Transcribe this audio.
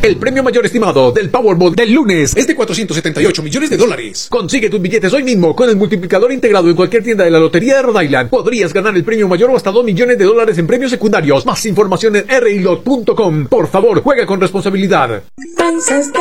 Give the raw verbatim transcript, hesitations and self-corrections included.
El premio mayor estimado del Powerball del lunes es de cuatrocientos setenta y ocho millones de dólares. Consigue tus billetes hoy mismo con el multiplicador integrado en cualquier tienda de la Lotería de Rhode Island. Podrías ganar el premio mayor o hasta dos millones de dólares en premios secundarios. Más información en r i lot punto com. Por favor, juega con responsabilidad. Panzas de